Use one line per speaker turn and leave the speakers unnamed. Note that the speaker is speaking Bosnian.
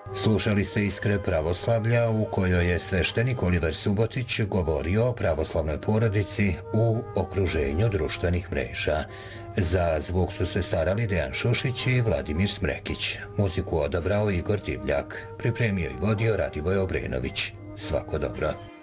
Slušali ste Iskre pravoslavlja u kojoj je sveštenik Oliver Subotić govorio o pravoslavnoj porodici u okruženju društvenih mreža. Za zvuk su se starali Dejan Šušić i Vladimir Smrekić. Muziku odabrao Igor Divljak. Pripremio i vodio Radivoj Obrenović. Svako dobro.